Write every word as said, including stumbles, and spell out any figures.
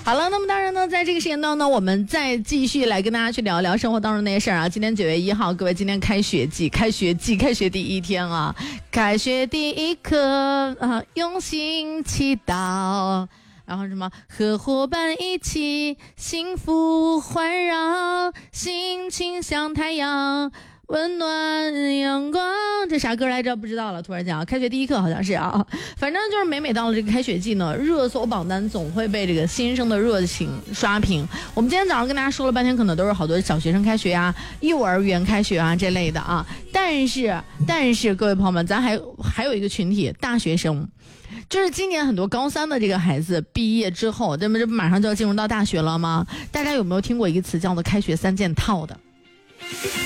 好了，那么当然呢，在这个时间段呢，我们再继续来跟大家去聊一聊生活当中那些事儿啊。今天九月一号，各位，今天开学季，开学季，开学第一天啊，开学第一课啊，用心祈祷。然后什么和伙伴一起幸福环绕，心情像太阳温暖阳光，这啥歌来着？不知道了，突然讲开学第一课好像是啊，反正就是每每到了这个开学季呢，热搜榜单总会被这个新生的热情刷屏。我们今天早上跟大家说了半天，可能都是好多小学生开学啊、幼儿园开学啊这类的啊，但是但是各位朋友们，咱还还有一个群体，大学生。就是今年很多高三的这个孩子毕业之后，这不这马上就要进入到大学了吗？大家有没有听过一个词叫做开学三件套的？